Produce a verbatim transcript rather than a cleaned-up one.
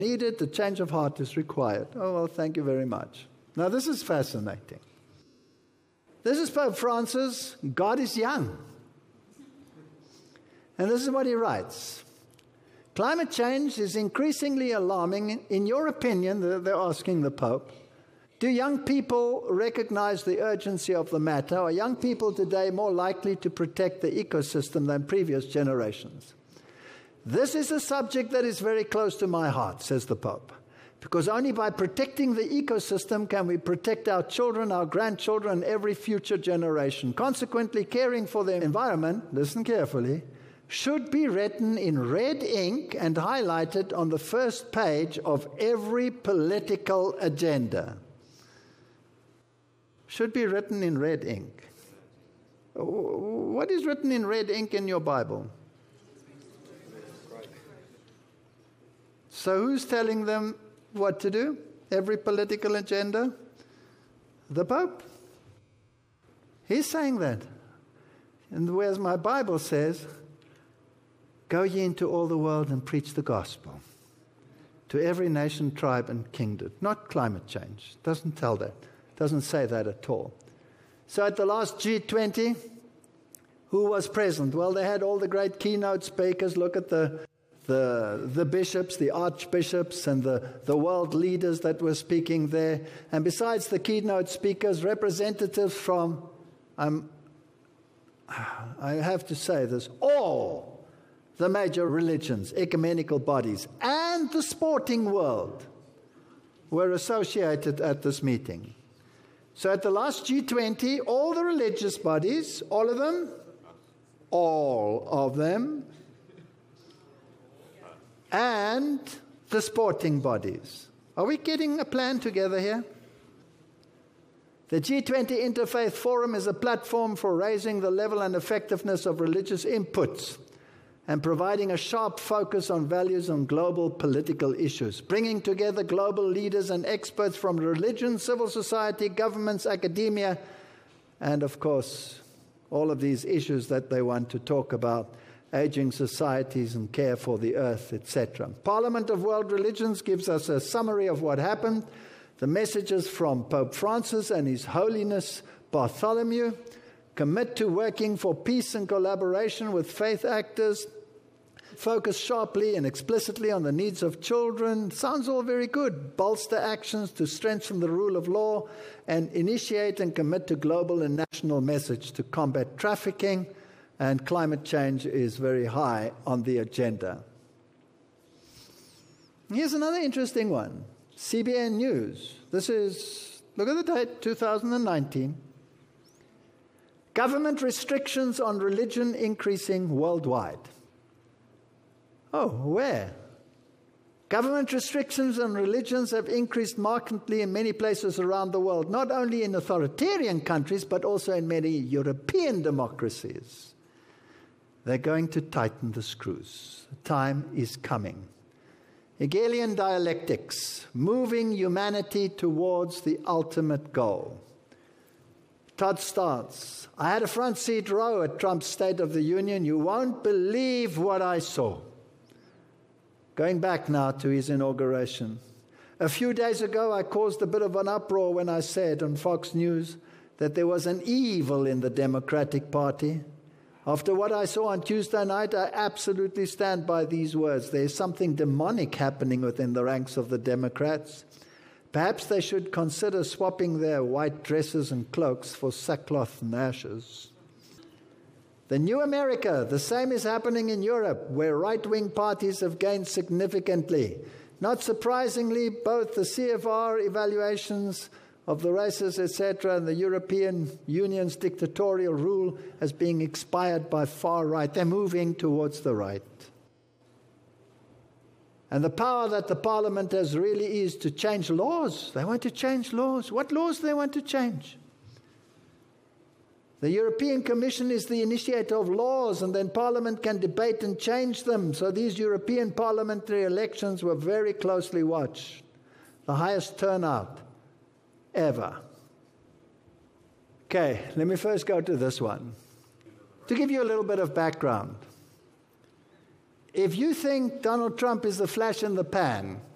needed, the change of heart is required. Oh, well, thank you very much. Now, this is fascinating. This is Pope Francis. God is young. And this is what he writes. Climate change is increasingly alarming. In your opinion, they're asking the Pope, do young people recognize the urgency of the matter? Are young people today more likely to protect the ecosystem than previous generations? This is a subject that is very close to my heart, says the Pope, because only by protecting the ecosystem can we protect our children, our grandchildren, and every future generation. Consequently, caring for the environment, listen carefully, should be written in red ink and highlighted on the first page of every political agenda. Should be written in red ink. What is written in red ink in your Bible? So who's telling them what to do? Every political agenda? The Pope. He's saying that. And whereas my Bible says, go ye into all the world and preach the gospel to every nation, tribe, and kingdom. Not climate change. Doesn't tell that. Doesn't say that at all. So at the last G twenty, who was present? Well, they had all the great keynote speakers. Look at the the, the bishops, the archbishops, and the, the world leaders that were speaking there. And besides the keynote speakers, representatives from, um, I have to say this, all the major religions, ecumenical bodies, and the sporting world were associated at this meeting. So at the last G twenty, all the religious bodies, all of them, all of them, and the sporting bodies. Are we getting a plan together here? The G twenty Interfaith Forum is a platform for raising the level and effectiveness of religious inputs and providing a sharp focus on values on global political issues, bringing together global leaders and experts from religion, civil society, governments, academia, and of course, all of these issues that they want to talk about, aging societies and care for the earth, et cetera. Parliament of World Religions gives us a summary of what happened, the messages from Pope Francis and His Holiness Bartholomew, commit to working for peace and collaboration with faith actors, focus sharply and explicitly on the needs of children. Sounds all very good. Bolster actions to strengthen the rule of law and initiate and commit to global and national message to combat trafficking, and climate change is very high on the agenda. Here's another interesting one. C B N News. This is, look at the date, two thousand nineteen. Government restrictions on religion increasing worldwide. Oh, where? Government restrictions on religions have increased markedly in many places around the world, not only in authoritarian countries, but also in many European democracies. They're going to tighten the screws. The time is coming. Hegelian dialectics, moving humanity towards the ultimate goal. Todd starts, I had a front seat row at Trump's State of the Union. You won't believe what I saw. Going back now to his inauguration. A few days ago, I caused a bit of an uproar when I said on Fox News that there was an evil in the Democratic Party. After what I saw on Tuesday night, I absolutely stand by these words. There's something demonic happening within the ranks of the Democrats. Perhaps they should consider swapping their white dresses and cloaks for sackcloth and ashes. The new America, the same is happening in Europe, where right-wing parties have gained significantly. Not surprisingly, both the C F R evaluations of the races, et cetera, and the European Union's dictatorial rule as being expired by far right. They're moving towards the right. And the power that the Parliament has really is to change laws. They want to change laws. What laws do they want to change? The European Commission is the initiator of laws, and then Parliament can debate and change them. So these European parliamentary elections were very closely watched. The highest turnout ever. Okay, let me first go to this one. To give you a little bit of background. If you think Donald Trump is the flash in the pan,